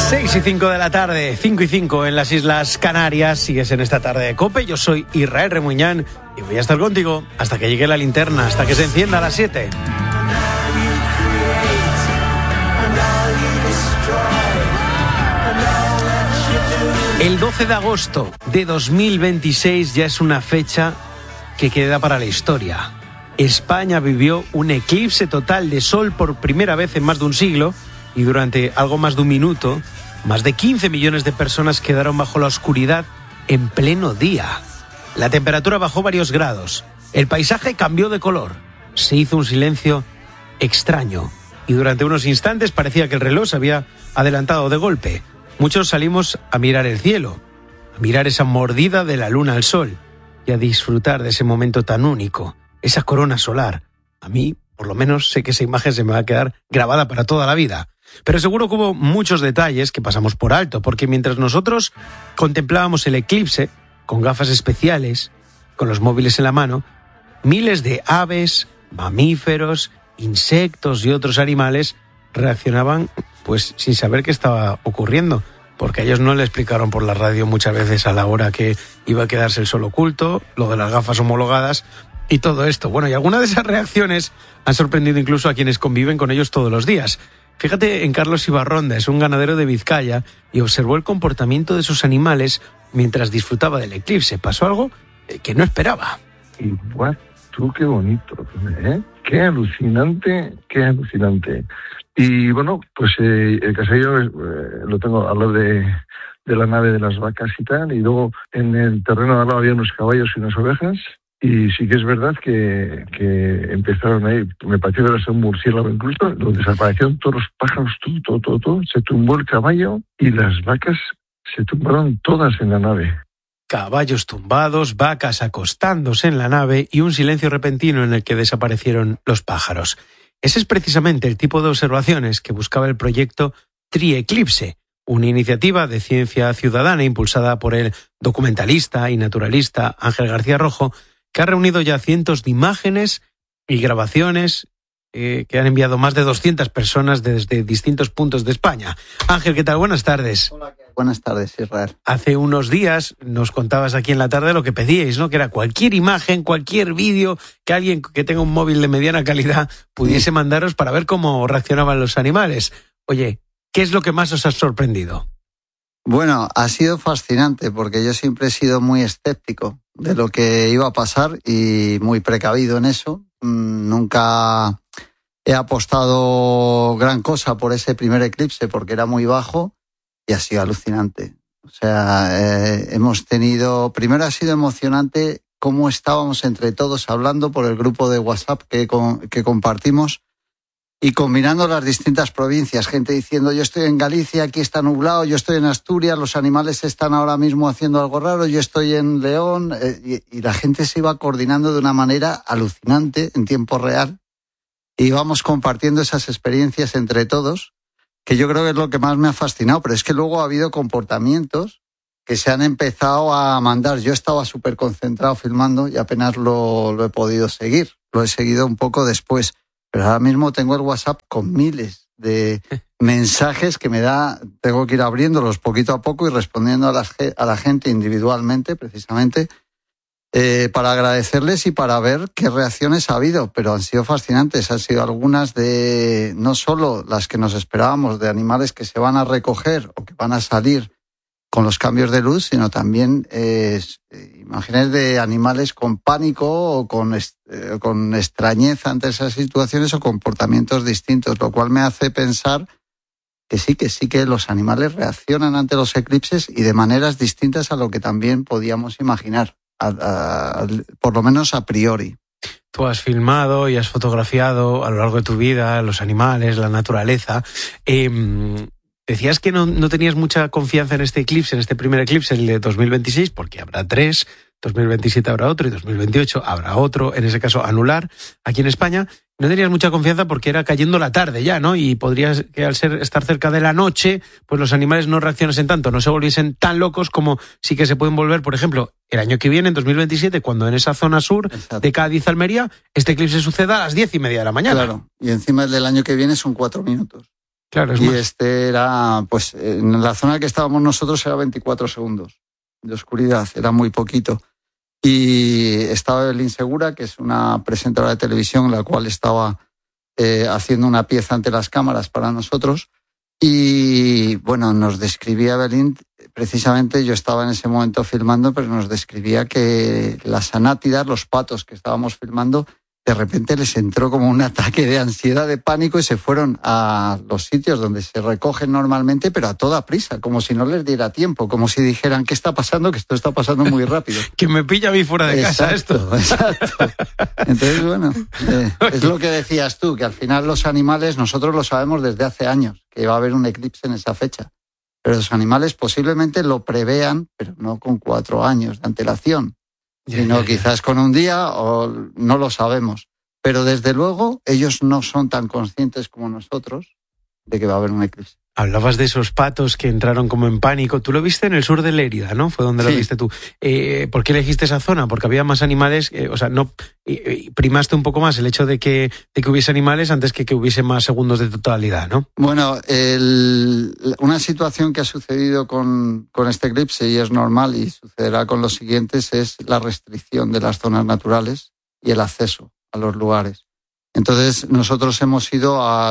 6:05 de la tarde, 5:05 en las Islas Canarias. Sigues en esta tarde de COPE. Yo soy Israel Remuñán y voy a estar contigo hasta que llegue la linterna, hasta que se encienda a las 7. El 12 de agosto de 2026 ya es una fecha que queda para la historia. España vivió un eclipse total de sol por primera vez en más de un siglo y durante algo más de un minuto, más de 15 millones de personas quedaron bajo la oscuridad en pleno día. La temperatura bajó varios grados, el paisaje cambió de color, se hizo un silencio extraño y durante unos instantes parecía que el reloj se había adelantado de golpe. Muchos salimos a mirar el cielo, a mirar esa mordida de la luna al sol y a disfrutar de ese momento tan único, esa corona solar. A mí, por lo menos, sé que esa imagen se me va a quedar grabada para toda la vida. Pero seguro que hubo muchos detalles que pasamos por alto, porque mientras nosotros contemplábamos el eclipse, con gafas especiales, con los móviles en la mano, miles de aves, mamíferos, insectos y otros animales reaccionaban pues sin saber qué estaba ocurriendo, porque ellos no le explicaron por la radio muchas veces a la hora que iba a quedarse el sol oculto, lo de las gafas homologadas y todo esto. Bueno, y algunas de esas reacciones han sorprendido incluso a quienes conviven con ellos todos los días. Fíjate en Carlos Ibarronda, es un ganadero de Vizcaya y observó el comportamiento de sus animales mientras disfrutaba del eclipse. Pasó algo que no esperaba. Y guau, tú qué bonito, ¿eh? Qué alucinante, qué alucinante. Y bueno, pues el caserío lo tengo al lado de la nave de las vacas y tal, y luego en el terreno de al lado había unos caballos y unas ovejas, y sí que es verdad que empezaron ahí, me pareció que era un murciélago incluso, donde desaparecieron todos los pájaros, todo, se tumbó el caballo y las vacas se tumbaron todas en la nave. Caballos tumbados, vacas acostándose en la nave y un silencio repentino en el que desaparecieron los pájaros. Ese es precisamente el tipo de observaciones que buscaba el proyecto Trieclipse, una iniciativa de ciencia ciudadana impulsada por el documentalista y naturalista Ángel García Rojo, que ha reunido ya cientos de imágenes y grabaciones que han enviado más de 200 personas desde distintos puntos de España. Ángel, ¿qué tal? Buenas tardes. Hola, buenas tardes, Israel. Hace unos días nos contabas aquí en la tarde lo que pedíais, ¿no? Que era cualquier imagen, cualquier vídeo que alguien que tenga un móvil de mediana calidad pudiese mandaros para ver cómo reaccionaban los animales. Oye, ¿qué es lo que más os ha sorprendido? Bueno, ha sido fascinante porque yo siempre he sido muy escéptico de lo que iba a pasar y muy precavido en eso. Nunca he apostado gran cosa por ese primer eclipse porque era muy bajo y ha sido alucinante. O sea, hemos tenido... Primero ha sido emocionante cómo estábamos entre todos hablando por el grupo de WhatsApp que compartimos y combinando las distintas provincias. Gente diciendo, yo estoy en Galicia, aquí está nublado, yo estoy en Asturias, los animales están ahora mismo haciendo algo raro, yo estoy en León. Y la gente se iba coordinando de una manera alucinante en tiempo real. Y íbamos compartiendo esas experiencias entre todos, que yo creo que es lo que más me ha fascinado. Pero es que luego ha habido comportamientos que se han empezado a mandar. Yo estaba súper concentrado filmando y apenas lo he podido seguir. Lo he seguido un poco después. Pero ahora mismo tengo el WhatsApp con miles de mensajes que tengo que ir abriéndolos poquito a poco y respondiendo a la gente individualmente, precisamente, para agradecerles y para ver qué reacciones ha habido. Pero han sido fascinantes, han sido algunas de, no solo las que nos esperábamos, de animales que se van a recoger o que van a salir con los cambios de luz, sino también imágenes de animales con pánico o con extrañeza ante esas situaciones o comportamientos distintos, lo cual me hace pensar que sí que los animales reaccionan ante los eclipses y de maneras distintas a lo que también podíamos imaginar, por lo menos a priori. Tú has filmado y has fotografiado a lo largo de tu vida los animales, la naturaleza. Decías que no tenías mucha confianza en este eclipse, en este primer eclipse, el de 2026, porque habrá 3, 2027 habrá otro y 2028 habrá otro, en ese caso anular, aquí en España. No tenías mucha confianza porque era cayendo la tarde ya, ¿no? Y podrías que al estar cerca de la noche, pues los animales no reaccionasen tanto, no se volviesen tan locos como sí que se pueden volver, por ejemplo, el año que viene, en 2027, cuando en esa zona sur de Cádiz, Almería, este eclipse suceda a las 10:30 de la mañana. Claro, y encima el del año que viene son 4 minutos. Claro, es y más. este era, pues en la zona que estábamos nosotros era 24 segundos de oscuridad, era muy poquito. Y estaba Evelyn Segura, que es una presentadora de televisión, la cual estaba haciendo una pieza ante las cámaras para nosotros. Y bueno, nos describía Evelyn, precisamente yo estaba en ese momento filmando, pero nos describía que las anátidas, los patos que estábamos filmando, de repente les entró como un ataque de ansiedad, de pánico, y se fueron a los sitios donde se recogen normalmente, pero a toda prisa, como si no les diera tiempo, como si dijeran, ¿qué está pasando? Que esto está pasando muy rápido. Que me pilla a mí fuera de casa esto. Exacto. Entonces, bueno, es lo que decías tú, que al final los animales, nosotros lo sabemos desde hace años, que va a haber un eclipse en esa fecha. Pero los animales posiblemente lo prevean, pero no con 4 años de antelación. Sino quizás con un día, o no lo sabemos. Pero desde luego ellos no son tan conscientes como nosotros de que va a haber un eclipse. Hablabas de esos patos que entraron como en pánico. Tú lo viste en el sur de Lérida, ¿no? Fue donde lo viste tú. ¿Por qué elegiste esa zona? Porque había más animales, o sea, no primaste un poco más el hecho de que hubiese animales antes que hubiese más segundos de totalidad, ¿no? Bueno, una situación que ha sucedido con este eclipse, y es normal y sucederá con los siguientes, es la restricción de las zonas naturales y el acceso a los lugares. Entonces nosotros hemos ido a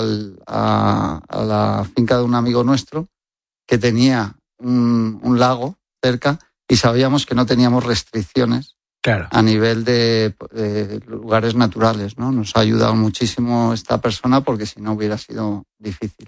la finca de un amigo nuestro que tenía un lago cerca y sabíamos que no teníamos restricciones, claro, a nivel de lugares naturales, ¿no? Nos ha ayudado muchísimo esta persona porque si no hubiera sido difícil.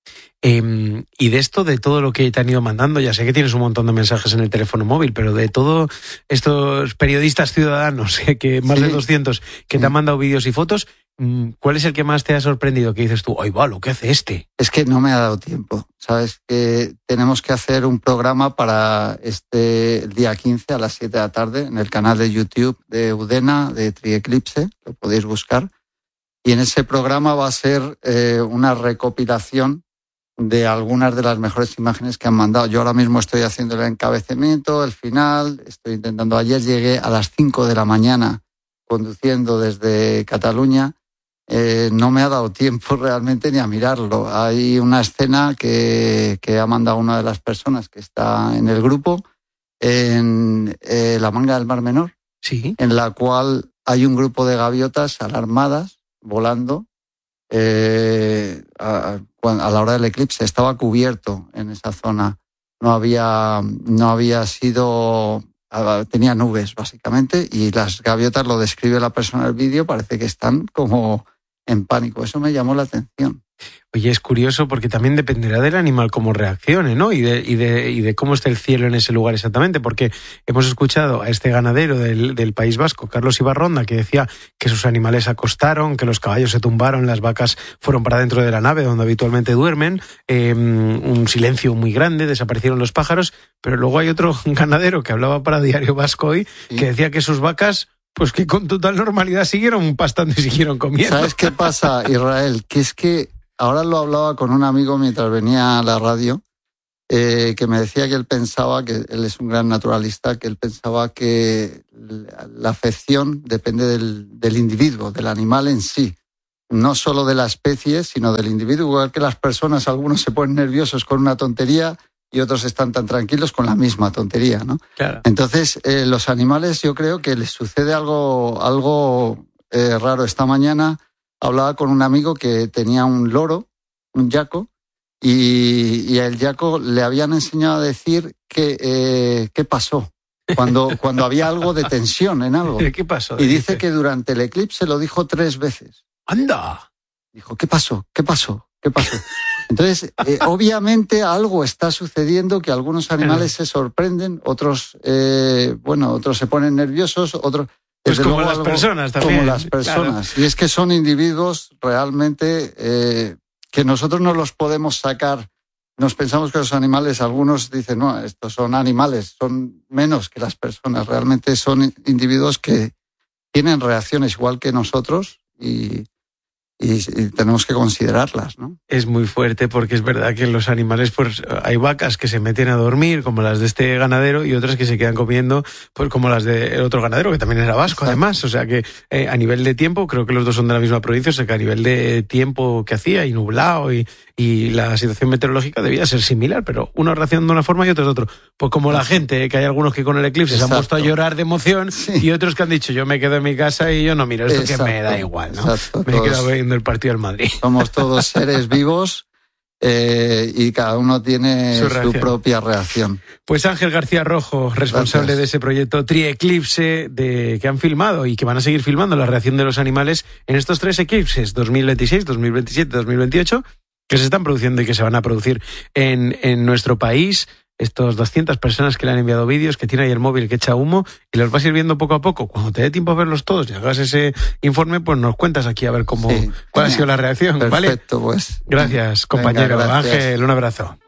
Y de esto, de todo lo que te han ido mandando, ya sé que tienes un montón de mensajes en el teléfono móvil, pero de todos estos periodistas ciudadanos, que más de 200, que te han mandado vídeos y fotos, ¿cuál es el que más te ha sorprendido? Que dices tú, ¡ay, va, lo que hace este! Es que no me ha dado tiempo, ¿sabes? Que tenemos que hacer un programa para el día 15 a las 7 de la tarde en el canal de YouTube de Udena, de Trieclipse, lo podéis buscar. Y en ese programa va a ser una recopilación de algunas de las mejores imágenes que han mandado. Yo ahora mismo estoy haciendo el encabezamiento, el final, estoy intentando. Ayer llegué a las 5 de la mañana conduciendo desde Cataluña. No me ha dado tiempo realmente ni a mirarlo. Hay una escena que ha mandado una de las personas que está en el grupo en la Manga del Mar Menor, sí, en la cual hay un grupo de gaviotas alarmadas volando. A la hora del eclipse estaba cubierto en esa zona, no había sido, tenía nubes básicamente, y las gaviotas, lo describe la persona del vídeo, parece que están como en pánico. Eso me llamó la atención. Oye, es curioso porque también dependerá del animal cómo reaccione, ¿no? Y de cómo esté el cielo en ese lugar exactamente, porque hemos escuchado a este ganadero del País Vasco, Carlos Ibarronda, que decía que sus animales acostaron, que los caballos se tumbaron, las vacas fueron para dentro de la nave donde habitualmente duermen, un silencio muy grande, desaparecieron los pájaros, pero luego hay otro ganadero que hablaba para Diario Vasco hoy, sí, que decía que sus vacas, pues que con total normalidad siguieron pastando y siguieron comiendo. ¿Sabes qué pasa, Israel? Que es que ahora lo hablaba con un amigo mientras venía a la radio, que me decía que él pensaba, que él es un gran naturalista, que él pensaba que la afección depende del individuo, del animal en sí, no solo de la especie, sino del individuo. Igual que las personas, algunos se ponen nerviosos con una tontería y otros están tan tranquilos con la misma tontería, ¿no? Claro. Entonces, los animales, yo creo que les sucede algo raro. Esta mañana hablaba con un amigo que tenía un loro, un yaco, y al yaco le habían enseñado a decir qué pasó cuando había algo de tensión en algo. ¿Qué pasó? Y dice que durante el eclipse lo dijo 3 veces. ¡Anda! Dijo, ¿qué pasó? ¿Qué pasó? ¿Qué pasó? Entonces, obviamente algo está sucediendo, que algunos animales se sorprenden, otros, otros se ponen nerviosos, otros... Pues como las personas también. Como las personas. Claro. Y es que son individuos realmente que nosotros no los podemos sacar. Nos pensamos que los animales, algunos dicen, no, estos son animales, son menos que las personas. Realmente son individuos que tienen reacciones igual que nosotros y y tenemos que considerarlas, ¿no? Es muy fuerte porque es verdad que los animales, pues hay vacas que se meten a dormir, como las de este ganadero, y otras que se quedan comiendo, pues como las del otro ganadero, que también era vasco, además. O sea que a nivel de tiempo, creo que los dos son de la misma provincia, o sea que a nivel de tiempo que hacía, y nublado, y la situación meteorológica debía ser similar, pero uno reacciona de una forma y otro de otro. Pues como la gente, que hay algunos que con el eclipse se han puesto a llorar de emoción, y otros que han dicho, yo me quedo en mi casa y yo no miro esto, que me da igual, ¿no? Me he quedado viendo el partido del Madrid. Somos todos seres vivos y cada uno tiene su propia reacción. Pues Ángel García Rojo, responsable de ese proyecto Trieclipse, que han filmado y que van a seguir filmando la reacción de los animales en estos 3 eclipses, 2026, 2027, 2028, que se están produciendo y que se van a producir en nuestro país. Estos 200 personas que le han enviado vídeos, que tiene ahí el móvil que echa humo, y los vas a ir viendo poco a poco. Cuando te dé tiempo a verlos todos y hagas ese informe, pues nos cuentas aquí a ver cuál ha sido la reacción. Perfecto, ¿vale? Pues. Gracias, compañero. Venga, gracias. Ángel, un abrazo.